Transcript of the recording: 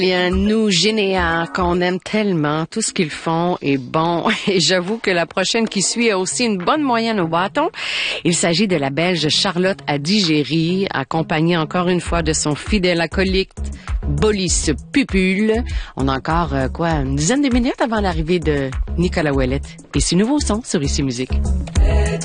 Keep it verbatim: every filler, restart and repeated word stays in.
Et un nous Généa qu'on aime tellement, tout ce qu'ils font est bon. Et j'avoue que la prochaine qui suit a aussi une bonne moyenne au bâton. Il s'agit de la Belge Charlotte Adigéry, accompagnée encore une fois de son fidèle acolyte Bolis Pupule. On a encore, euh, quoi, une dizaine de minutes avant l'arrivée de Nicolas Ouellette. Et c'est nouveau son sur Ici Musique.